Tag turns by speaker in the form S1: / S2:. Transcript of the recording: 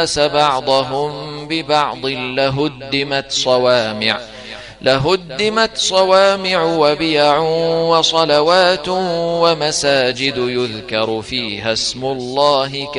S1: بعضهم ببعض لهدمت صوامع وبيع وصلوات ومساجد يذكر فيها اسم الله